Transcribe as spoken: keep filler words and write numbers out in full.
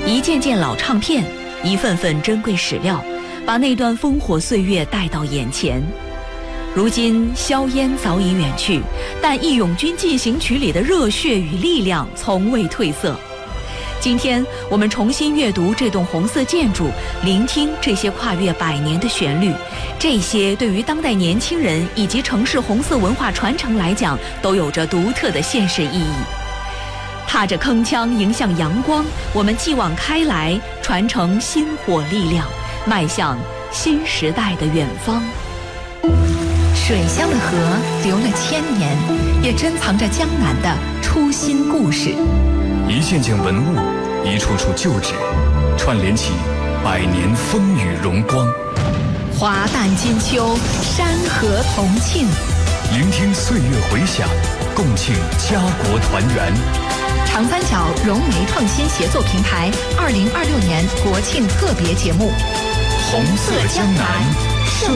一件件老唱片，一份份珍贵史料，把那段烽火岁月带到眼前。如今硝烟早已远去，但《义勇军进行曲》里的热血与力量从未褪色。今天我们重新阅读这栋红色建筑，聆听这些跨越百年的旋律，这些对于当代年轻人以及城市红色文化传承来讲，都有着独特的现实意义。踏着铿锵迎向阳光，我们继往开来，传承薪火力量，迈向新时代的远方。 水乡的河流了千年，也珍藏着江南的初心故事。 一件件文物，一处处旧址，串联起百年风雨荣光。 华诞金秋，山河同庆， 聆听岁月回响，共庆家国团圆。 长三角融媒创新协作平台二零二六年国庆特别节目《 红色江南》。